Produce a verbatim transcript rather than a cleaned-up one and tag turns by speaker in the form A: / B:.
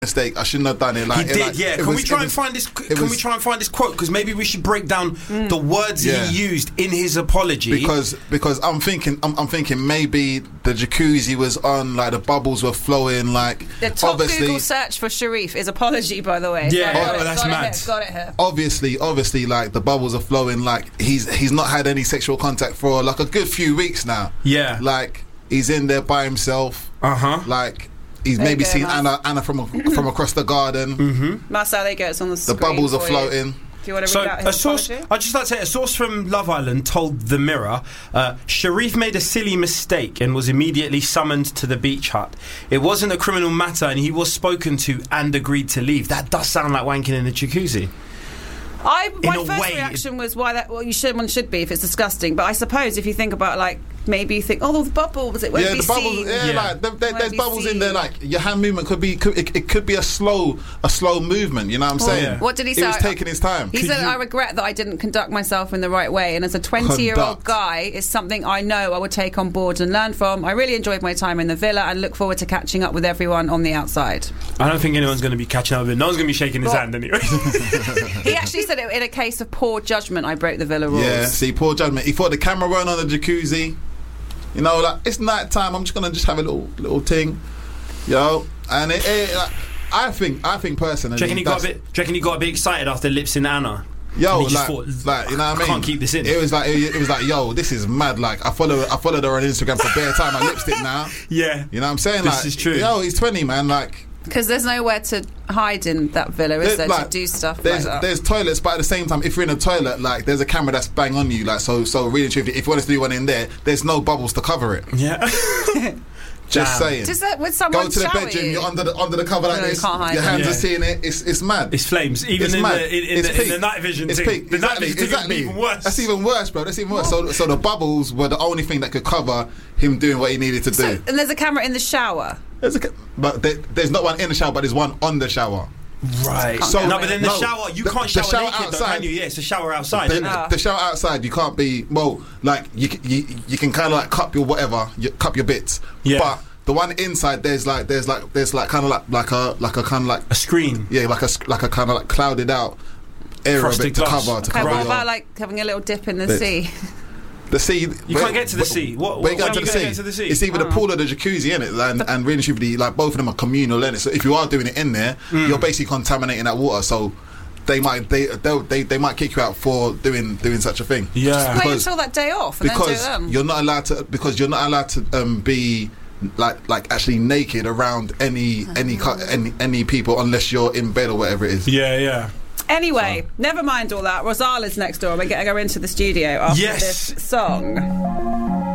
A: mistake. I shouldn't have done it. Like
B: he did,
A: it, like,
B: yeah. Can
A: was,
B: we try and
A: was,
B: find this? Can
A: was,
B: we try and find this quote? Because maybe we should break down mm. the words yeah. he used in his apology.
A: Because because I'm thinking I'm, I'm thinking maybe the jacuzzi was on, like the bubbles were flowing, like
C: the top
A: obviously,
C: Google search for Sharif is apology, by the way.
B: Yeah,
C: so
B: oh,
C: it,
B: that's
C: got
B: mad.
C: It here, got it here.
A: Obviously, obviously, like the bubbles are flowing. Like he's he's not had any sexual contact for like a good few weeks now.
B: Yeah,
A: like he's in there by himself.
B: Uh huh.
A: Like. He's
C: there
A: maybe
C: go,
A: seen
C: Mas.
A: Anna Anna from from across the garden.
B: Mm-hmm.
C: Marcel, there you go. It's on the screen.
A: The bubbles are
C: for
A: floating.
C: You. Do you want to
B: so
C: read out
B: a
C: his
B: source?
C: apology?
B: I'd just like to say a source from Love Island told The Mirror, uh, Sharif made a silly mistake and was immediately summoned to the beach hut. It wasn't a criminal matter, and he was spoken to and agreed to leave. That does sound like wanking in the jacuzzi.
C: I, my
B: In a
C: first
B: way,
C: reaction was why that. Well, you should one should be if it's disgusting. But I suppose if you think about like maybe you think, oh, the bubbles, it won't
A: yeah,
C: be
A: the bubbles.
C: seen.
A: Yeah,
B: Yeah.
A: like there, there,
C: Won't
A: there's
C: be
A: bubbles
C: seen.
A: in there. Like your hand movement could be, could, it, it could be a slow, a slow movement. You know what I'm
C: Well,
A: saying?
B: yeah.
C: What did he say?
A: He was taking his time.
C: He
B: Could
C: said,
B: you-
C: I regret that I didn't conduct myself in the right way, and as a twenty-year-old
A: Conduct.
C: guy, it's something I know I would take on board and learn from. I really enjoyed my time in the villa and look forward to catching up with everyone on the outside.
B: I don't think anyone's going to be catching up with it. No one's going to be shaking his
C: Well-
B: hand anyway.
C: He actually said it in a case of poor judgment, I broke the villa rules.
A: Yeah, see, poor judgment. He thought the camera weren't on the jacuzzi. You know, like it's night time. I'm just gonna just have a little little thing, yo. And it, it like, I think, I think personally,
B: Do you reckon he got a
A: that's-
B: bit? Do you reckon he got a bit excited after lips in Anna?
A: Yo,
B: And he
A: like,
B: just thought,
A: like, you know what I mean?
B: Can't keep this in.
A: It was like, it, it was like, yo, this is mad. Like, I follow, I followed her on Instagram for bare time. I lipstick now.
B: Yeah,
A: You know what I'm saying?
B: This
A: like,
B: is true.
A: Yo, he's twenty, man. Like,
C: Because there's nowhere to hide in that villa, is
A: There's,
C: there,
A: like,
C: to do stuff like
A: there's
C: that?
A: there's toilets, but at the same time, if you're in a toilet, like, there's a camera that's bang on you. Like, so so really, truthfully, if you want to do one in there, there's no bubbles to cover it.
B: yeah.
A: Just
B: Damn.
A: saying.
C: Just that with someone
A: Go to the
C: shower
A: bedroom.
C: you.
A: You're under the under the cover like
C: No, you
A: this.
C: can't hide
A: Your
C: it.
A: hands
B: Yeah.
A: are seeing it. It's it's mad.
B: It's flames. Even
A: It's
B: in
A: mad.
B: the in, in,
A: It's
B: the, in
A: peak.
B: the night vision
A: It's
B: thing.
A: peak.
B: The night
A: Exactly.
B: vision thing
A: Exactly.
B: is even worse.
A: That's even worse, bro. That's even worse. So so the bubbles were the only thing that could cover him doing what he needed to
C: So,
A: do.
C: and there's a camera in the shower.
A: There's a, ca- but there, there's not one in the shower, but there's one on the shower.
B: Right.
C: So-
B: no, but then the
A: No,
B: shower, you
A: the-
B: can't
A: the
B: shower,
A: shower
B: naked, though,
A: outside-
B: can you? Yeah, it's a shower outside.
A: The,
B: isn't it?
C: Ah.
A: the shower outside, you can't be well. Like you, c- you, you can kind of like cup your whatever, you cup your bits.
B: Yeah.
A: But the one inside, there's like, there's like, there's like kind of like, like a, like a kind of like,
B: A screen.
A: yeah, like a, s- like a kind of like clouded out area of
B: Frosted
A: it to
B: glass.
A: cover, to
C: Okay,
A: cover
C: what
A: your,
C: about like having a little dip in the
A: Bits.
C: sea?
A: the sea.
B: You can't get to the sea. What-
A: where you
B: what-
A: going
B: when
A: to
B: you
A: the
B: gonna
A: sea?
B: get to the sea?
A: It's either the
C: Oh.
A: pool or the jacuzzi, in it, and, and really, truthfully, like both of them are communal, in it. So if you are doing it in there,
B: Mm.
A: you're basically contaminating that water. So they might they they'll- they they might kick you out for doing doing such a thing.
B: Yeah.
C: Wait
A: Because-
C: until that day off and then do
A: because
C: them.
A: you're not allowed to because you're not allowed to um, be like like actually naked around any any cu- any any people unless you're in bed or whatever it is.
B: Yeah, yeah.
C: Anyway, never mind all that. Rosala's next door. We're getting her into the studio after
B: Yes.
C: this song.